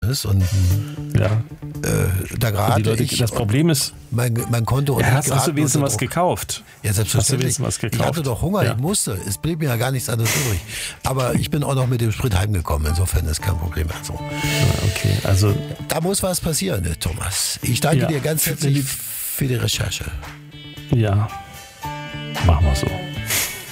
ist und da gerade das Problem ist, mein Konto... hast du wenigstens was gekauft? Ja, selbstverständlich. Was gekauft? Ich hatte doch Hunger, ich musste. Es blieb mir ja gar nichts anderes übrig. Aber ich bin auch noch mit dem Sprit heimgekommen. Insofern ist kein Problem mehr so. Okay, also... Da muss was passieren, Thomas. Ich danke dir ganz herzlich für die Recherche. Ja, machen wir so.